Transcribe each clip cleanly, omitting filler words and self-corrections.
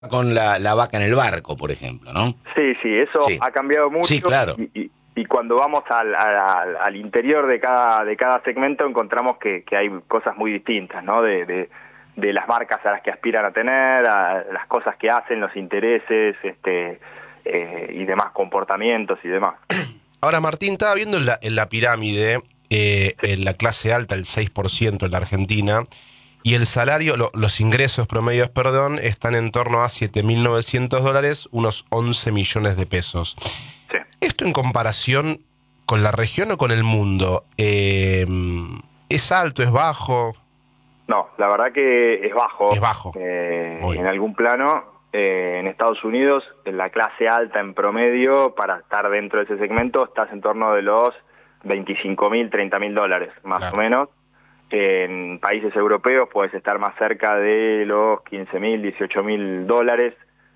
con la vaca en el barco, por ejemplo, ¿no? Sí, sí, eso Sí. ha cambiado mucho. Sí, claro. Y cuando vamos al interior de cada segmento encontramos que hay cosas muy distintas, ¿no? De las marcas a las que aspiran a tener, a las cosas que hacen, los intereses, y demás comportamientos y demás. Ahora, Martín, estaba viendo en la pirámide, en la clase alta, el 6% en la Argentina, y el salario, los ingresos promedios, perdón, están en torno a $7.900, unos 11 millones de pesos. Sí. ¿Esto en comparación con la región o con el mundo? ¿Es alto, es bajo? No, la verdad que es bajo. Es bajo. En algún plano. En Estados Unidos, en la clase alta en promedio, para estar dentro de ese segmento, estás en torno de los $25.000, $30.000, más Claro. o menos. En países europeos puedes estar más cerca de los $15.000, $18.000.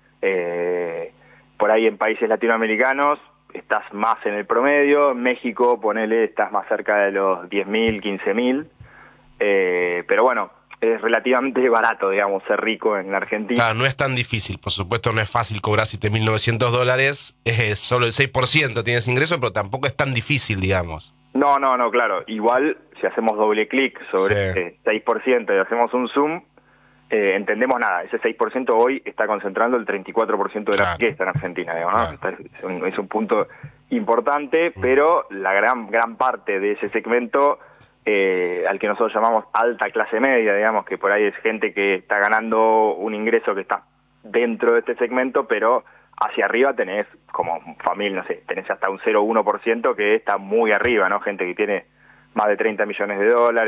Por ahí en países latinoamericanos estás más en el promedio. En México, ponele, estás más cerca de los $10.000, $15.000. Pero bueno, es relativamente barato, digamos, ser rico en Argentina. Claro, no es tan difícil, por supuesto no es fácil cobrar $7.900, es solo el 6% tienes ingreso, pero tampoco es tan difícil, digamos. No, claro. Igual, si hacemos doble clic sobre Sí. ese 6% y hacemos un zoom, entendemos nada. Ese 6% hoy está concentrando el 34% de la Claro. riqueza en Argentina, digamos, ¿no? Claro. Es un punto importante, pero la gran parte de ese segmento, al que nosotros llamamos alta clase media, digamos, que por ahí es gente que está ganando un ingreso que está dentro de este segmento, pero hacia arriba tenés como familia, no sé, tenés hasta un 0,1% que está muy arriba, ¿no? Gente que tiene más de $30 millones,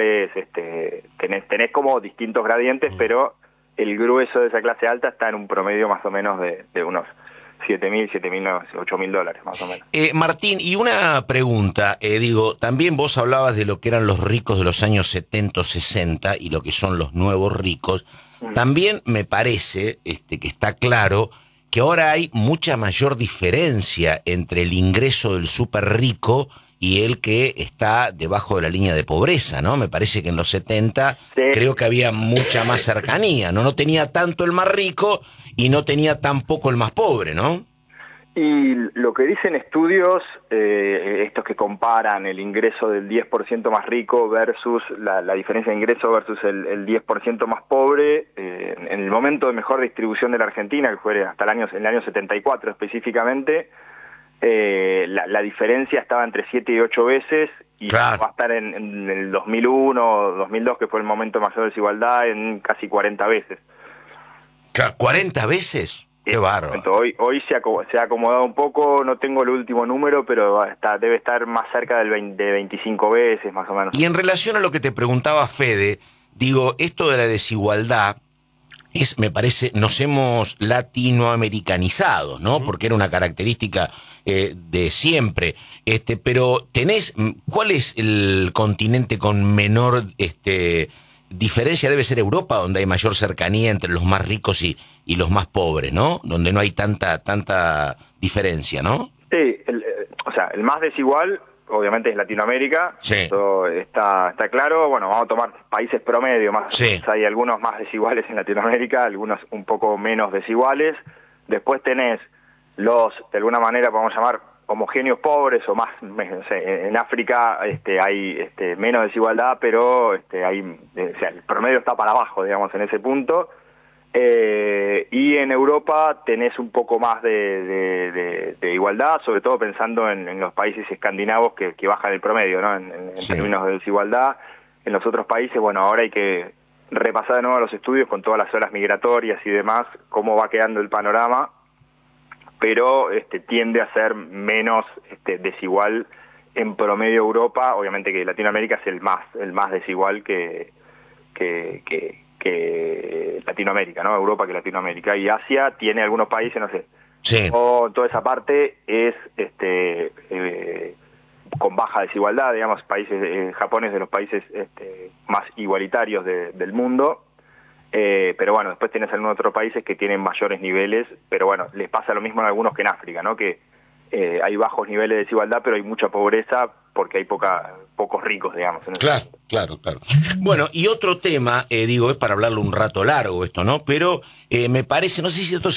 tenés como distintos gradientes, pero el grueso de esa clase alta está en un promedio más o menos de unos $7.000, $8.000, más o menos. Martín, y una pregunta, también vos hablabas de lo que eran los ricos de los años 70 o 60 y lo que son los nuevos ricos. También me parece que está claro que ahora hay mucha mayor diferencia entre el ingreso del súper rico y el que está debajo de la línea de pobreza, ¿no? Me parece que en los 70 Sí. creo que había mucha más cercanía, ¿no? No tenía tanto el más rico y no tenía tampoco el más pobre, ¿no? Y lo que dicen estudios, estos que comparan el ingreso del 10% más rico versus la diferencia de ingreso versus el 10% más pobre, en el momento de mejor distribución de la Argentina, que fue hasta el año 74 específicamente, la diferencia estaba entre 7 y 8 veces, y Claro. va a estar en el 2001 o 2002, que fue el momento de mayor desigualdad, en casi 40 veces. Claro, ¿40 veces? Qué bárbaro. Hoy se ha acomodado un poco, no tengo el último número, pero debe estar más cerca de 25 veces, más o menos. Y en relación a lo que te preguntaba Fede, esto de la desigualdad me parece, nos hemos latinoamericanizado, ¿no? Porque era una característica de siempre. Pero ¿cuál es el continente con menor diferencia? Debe ser Europa, donde hay mayor cercanía entre los más ricos y los más pobres, ¿no? Donde no hay tanta diferencia, ¿no? Sí, el más desigual obviamente es Latinoamérica. Sí. Eso está claro. Bueno, vamos a tomar países promedio más. Sí. Hay algunos más desiguales en Latinoamérica, algunos un poco menos desiguales. Después tenés de alguna manera podemos llamar homogéneos pobres o más, no sé, en África hay menos desigualdad, pero el promedio está para abajo, digamos, en ese punto. Y en Europa tenés un poco más de igualdad, sobre todo pensando en los países escandinavos que bajan el promedio, ¿no? En Sí. términos de desigualdad. En los otros países, bueno, ahora hay que repasar de nuevo los estudios con todas las olas migratorias y demás, cómo va quedando el panorama, pero tiende a ser menos desigual en promedio Europa. Obviamente que Latinoamérica es el más desigual que Latinoamérica, ¿no? Europa que Latinoamérica. Y Asia tiene algunos países, no sé. Sí. Toda esa parte es con baja desigualdad, digamos, países, Japón es de los países más igualitarios del mundo. Pero bueno, después tienes algunos otros países que tienen mayores niveles, pero bueno, les pasa lo mismo en algunos que en África, ¿no? Que hay bajos niveles de desigualdad, pero hay mucha pobreza porque hay pocos ricos, digamos. Claro. Bueno, y otro tema, digo, es para hablarlo un rato largo esto, ¿no? Pero me parece, no sé si esto